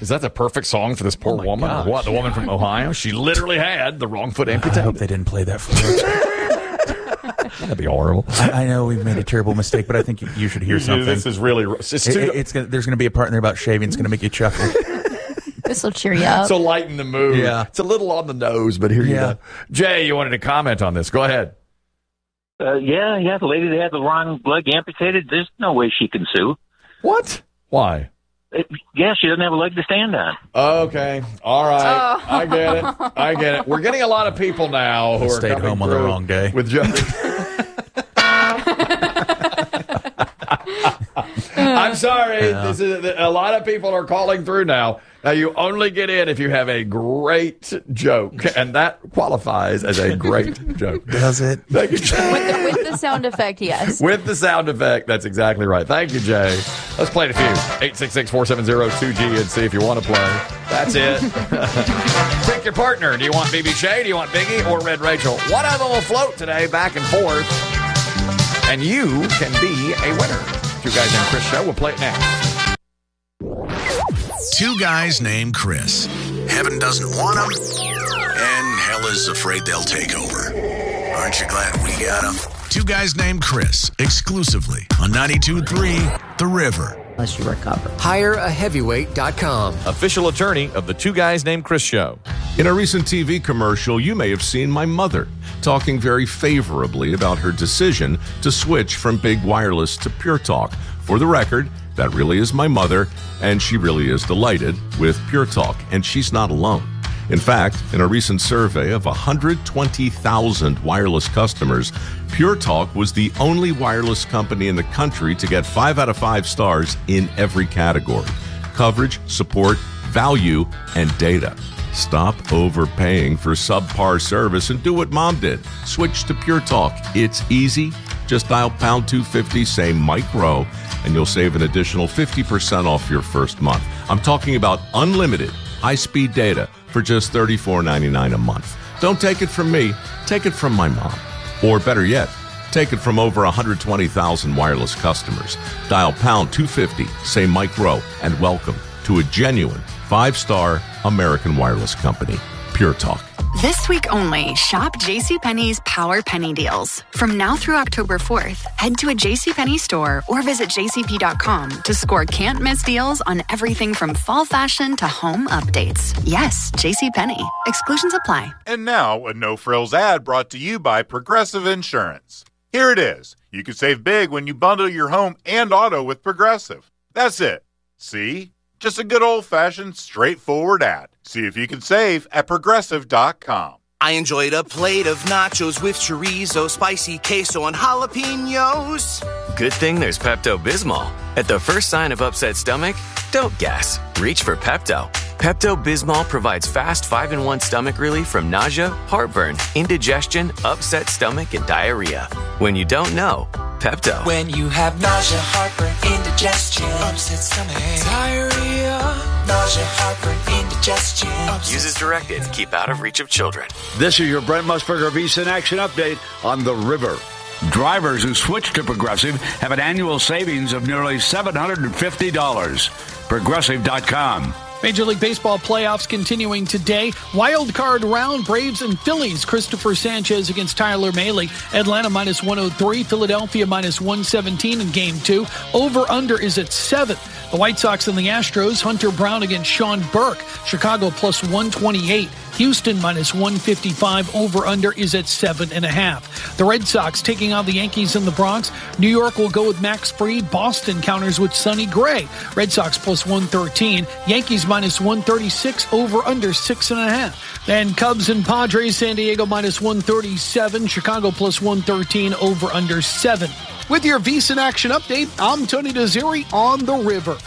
Is that the perfect song for this poor woman? Or what? The woman from Ohio? She literally had the wrong foot amputated. I hope they didn't play that for her. That'd be horrible. I know we've made a terrible mistake, but I think you should hear something. This is really... There's going to be a part in there about shaving. It's going to make you chuckle. This will cheer you up. So lighten the mood. Yeah. It's a little on the nose, but here you go. Jay, you wanted to comment on this. Go ahead. The lady that had the wrong leg amputated, there's no way she can sue. What? Why? She doesn't have a leg to stand on. Okay. All right. I get it. We're getting a lot of people now who are stayed home on the wrong day. With I'm sorry. This is a lot of people are calling through now. Now, you only get in if you have a great joke, and that qualifies as a great joke. Does it? Thank you, Jay. With the sound effect, yes. With the sound effect, that's exactly right. Thank you, Jay. Let's play it a few. 866-470-2G and see if you want to play. That's it. Pick your partner. Do you want BB do you want Biggie, or Red Rachel? One of them will float today, back and forth, and you can be a winner. Two Guys Named Chris show. We'll play it next. Two guys named Chris. Heaven doesn't want them, and hell is afraid they'll take over. Aren't you glad we got them? Two Guys Named Chris, exclusively on 92.3 The River. Unless you recover. HireAHeavyweight.com. Official attorney of the Two Guys Named Chris show. In a recent TV commercial, you may have seen my mother talking very favorably about her decision to switch from Big Wireless to Pure Talk. For the record, that really is my mother, and she really is delighted with Pure Talk, and she's not alone. In fact, in a recent survey of 120,000 wireless customers, Pure Talk was the only wireless company in the country to get 5 out of 5 stars in every category: coverage, support, value, and data. Stop overpaying for subpar service and do what Mom did. Switch to Pure Talk. It's easy. Just dial pound 250, say Mike Rowe, and you'll save an additional 50% off your first month. I'm talking about unlimited high-speed data for just $34.99 a month. Don't take it from me. Take it from my mom. Or better yet, take it from over 120,000 wireless customers. Dial pound 250, say Mike Rowe, and welcome to a genuine 5-star American wireless company, Pure Talk. This week only, shop JCPenney's Power Penny Deals. From now through October 4th, head to a JCPenney store or visit jcp.com to score can't-miss deals on everything from fall fashion to home updates. Yes, JCPenney. Exclusions apply. And now, a no-frills ad brought to you by Progressive Insurance. Here it is. You can save big when you bundle your home and auto with Progressive. That's it. See? Just a good old-fashioned, straightforward ad. See if you can save at Progressive.com. I enjoyed a plate of nachos with chorizo, spicy queso, and jalapenos. Good thing there's Pepto-Bismol. At the first sign of upset stomach, don't guess. Reach for Pepto. Pepto-Bismol provides fast 5-in-1 stomach relief from nausea, heartburn, indigestion, upset stomach, and diarrhea. When you don't know, Pepto. When you have nausea, heartburn, indigestion, upset stomach, diarrhea, nausea, heartburn, indigestion. Use as directed. Keep out of reach of children. This is your Brent Musburger VSiN Action Update on the River. Drivers who switch to Progressive have an annual savings of nearly $750. Progressive.com. Major League Baseball playoffs continuing today. Wild card round, Braves and Phillies. Christopher Sanchez against Tyler Mahle. Atlanta minus 103. Philadelphia minus 117 in Game 2. Over-under is at 7. The White Sox and the Astros. Hunter Brown against Sean Burke. Chicago plus 128. Houston minus 155. Over-under is at 7.5. The Red Sox taking on the Yankees in the Bronx. New York will go with Max Fried. Boston counters with Sonny Gray. Red Sox plus 113. Yankees minus 136. Over-under 6.5. And Cubs and Padres. San Diego minus 137. Chicago plus 113. Over-under 7. With your VSiN Action Update, I'm Tony Desiri on the River.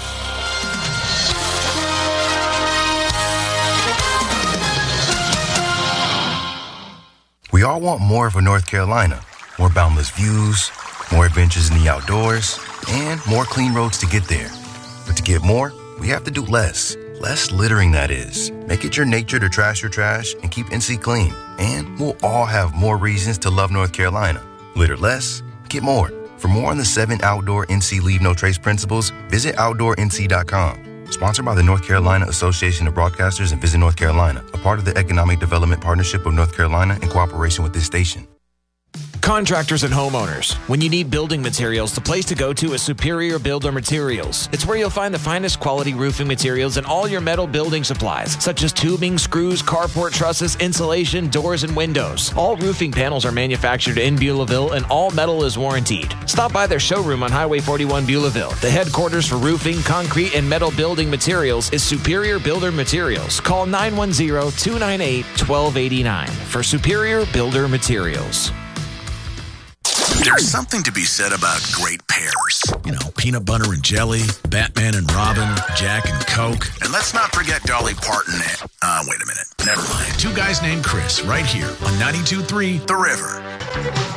We all want more of a North Carolina. More boundless views, more adventures in the outdoors, and more clean roads to get there. But to get more, we have to do less. Less littering, that is. Make it your nature to trash your trash and keep NC clean. And we'll all have more reasons to love North Carolina. Litter less, get more. For more on the 7 outdoor NC Leave No Trace principles, visit OutdoorNC.com. Sponsored by the North Carolina Association of Broadcasters and Visit North Carolina, a part of the Economic Development Partnership of North Carolina in cooperation with this station. Contractors and homeowners, when you need building materials, the place to go to is Superior Builder Materials. It's where you'll find the finest quality roofing materials and all your metal building supplies, such as tubing, screws, carport trusses, insulation, doors, and windows. All roofing panels are manufactured in Beulahville, and all metal is warrantied. Stop by their showroom on Highway 41 Beulahville. The headquarters for roofing, concrete, and metal building materials is Superior Builder Materials. Call 910-298-1289 for Superior Builder Materials. There's something to be said about great pairs. You know, peanut butter and jelly, Batman and Robin, Jack and Coke. And let's not forget Dolly Parton and... wait a minute. Never mind. Two Guys Named Chris, right here on 92.3 The River.